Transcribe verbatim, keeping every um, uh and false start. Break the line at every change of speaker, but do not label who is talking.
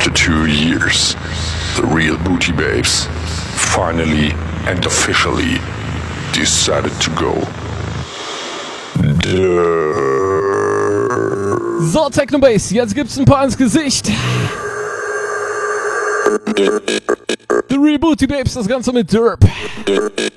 After two years, the real Booty Babes finally and officially decided to go.
So, Technobase, jetzt gibt's ein paar ins Gesicht. The Real Booty Babes, das Ganze mit Derp.